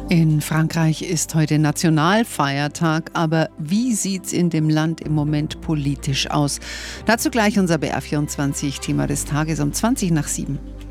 In Frankreich ist heute Nationalfeiertag, aber wie sieht's in dem Land im Moment politisch aus? Dazu gleich unser BR24-Thema des Tages um 7:20.